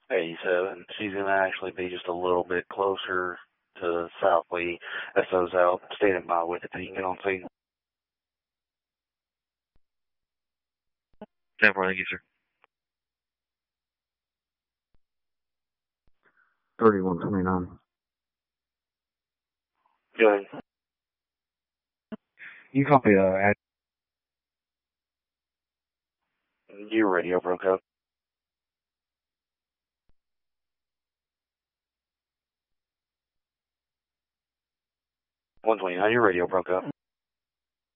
87. She's going to actually be just a little bit closer to South Lee. SO's out. Standing by with it. You can get on scene. 10-4, thank you, sir. 3129. Go ahead. You copy Your radio broke up. 129, your radio broke up.